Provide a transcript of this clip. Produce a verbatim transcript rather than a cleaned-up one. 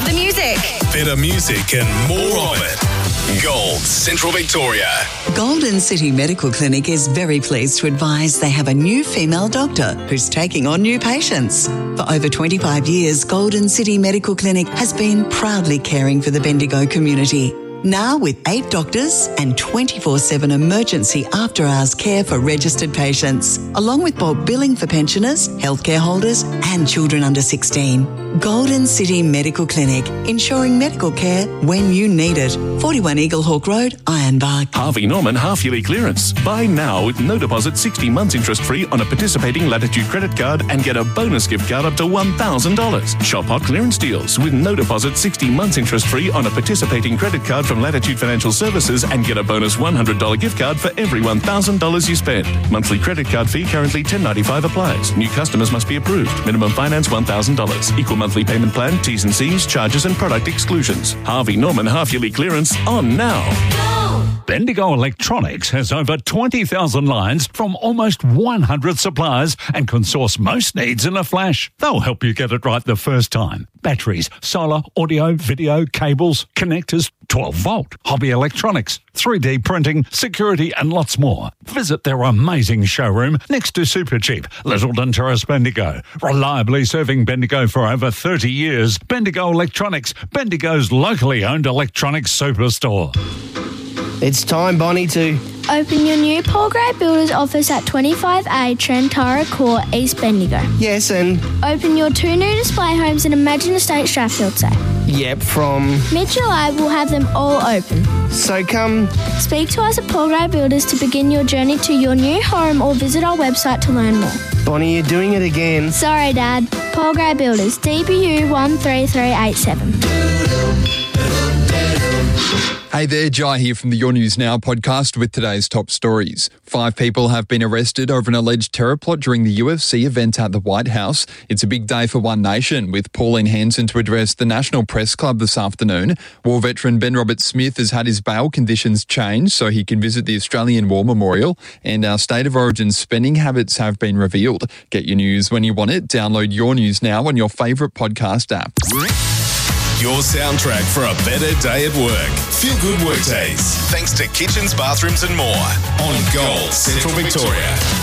the music. Better music and more of it. Gold, Central Victoria. Golden City Medical Clinic is very pleased to advise they have a new female doctor who's taking on new patients. For over twenty-five years, Golden City Medical Clinic has been proudly caring for the Bendigo community. Now with eight doctors and twenty-four seven emergency after-hours care for registered patients, along with bulk billing for pensioners, healthcare holders and children under sixteen. Golden City Medical Clinic, ensuring medical care when you need it. forty-one Eagle Hawk Road, Ironbark. Harvey Norman half-yearly clearance. Buy now with no deposit, sixty months interest-free on a participating Latitude credit card and get a bonus gift card up to one thousand dollars. Shop hot clearance deals with no deposit, sixty months interest-free on a participating credit card from Latitude Financial Services and get a bonus one hundred dollars gift card for every one thousand dollars you spend. Monthly credit card fee currently ten dollars ninety-five applies. New customers must be approved. Minimum finance one thousand dollars. Equal monthly payment plan, T's and C's, charges and product exclusions. Harvey Norman half-yearly clearance on now. Bendigo Electronics has over twenty thousand lines from almost one hundred suppliers and can source most needs in a flash. They'll help you get it right the first time. Batteries, solar, audio, video, cables, connectors, twelve volt, hobby electronics, three D printing, security and lots more. Visit their amazing showroom next to Supercheap, Littleton Terrace, Bendigo. Reliably serving Bendigo for over thirty years. Bendigo Electronics, Bendigo's locally owned electronics superstore. It's time, Bonnie, to open your new Paul Gray Builders office at twenty-five A Trentara Court, East Bendigo. Yes, and Open your two new display homes in Imagine Estate, Strathfield Say. yep, from Mitchell I will have them all open. So come Speak to us at Paul Gray Builders to begin your journey to your new home or visit our website to learn more. Bonnie, you're doing it again. Sorry, Dad. Paul Gray Builders, D B U one three three eight seven. Hey there, Jai here from the Your News Now podcast with today's top stories. Five people have been arrested over an alleged terror plot during the U F C event at the White House. It's a big day for One Nation, with Pauline Hanson to address the National Press Club this afternoon. War veteran Ben Roberts-Smith has had his bail conditions changed so he can visit the Australian War Memorial, and our State of Origin spending habits have been revealed. Get your news when you want it. Download Your News Now on your favourite podcast app. Your soundtrack for a better day at work. Feel good work days. Thanks to Kitchens, Bathrooms and More on Gold, Central Victoria.